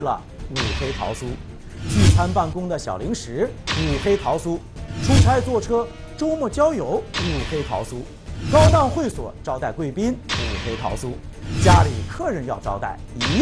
了五黑桃酥，聚餐办公的小零食五黑桃酥，出差坐车、周末郊游五黑桃酥，高档会所招待贵宾五黑桃酥，家里客人要招待一样。